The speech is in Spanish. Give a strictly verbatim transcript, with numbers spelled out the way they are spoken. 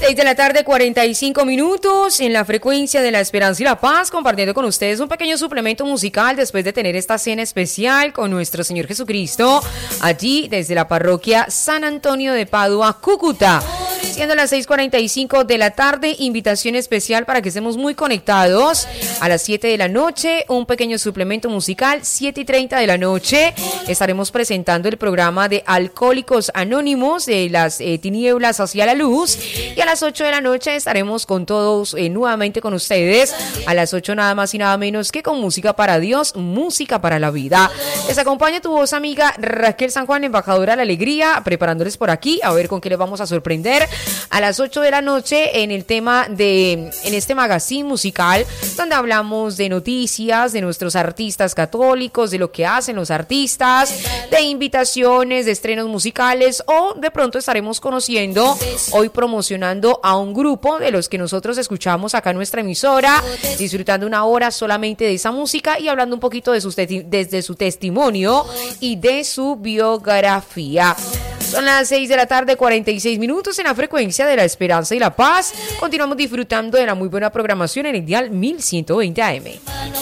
seis de la tarde, cuarenta y cinco minutos en la frecuencia de la Esperanza y la Paz, compartiendo con ustedes un pequeño suplemento musical después de tener esta cena especial con nuestro Señor Jesucristo, allí desde la parroquia San Antonio de Padua, Cúcuta. Siendo las seis cuarenta y cinco de la tarde, invitación especial para que estemos muy conectados. A las siete de la noche, un pequeño suplemento musical. Siete y treinta de la noche, estaremos presentando el programa de Alcohólicos Anónimos, de las eh, tinieblas hacia la luz. Y a las ocho de la noche estaremos con todos eh, nuevamente con ustedes. A las ocho nada más y nada menos que con música para Dios, música para la vida. Les acompaña tu voz amiga Raquel San Juan, embajadora de la alegría, preparándoles por aquí a ver con qué les vamos a sorprender. A las ocho de la noche en el tema de, en este magazine musical, donde hablamos de noticias, de nuestros artistas católicos, de lo que hacen los artistas, de invitaciones, de estrenos musicales, o de pronto estaremos conociendo, hoy promocionando a un grupo de los que nosotros escuchamos acá en nuestra emisora, disfrutando una hora solamente de esa música y hablando un poquito de sus te- desde su testimonio y de su biografía. Son las seis de la tarde, cuarenta y seis minutos en la frecuencia de la Esperanza y la Paz. Continuamos disfrutando de la muy buena programación en el dial mil ciento veinte A M.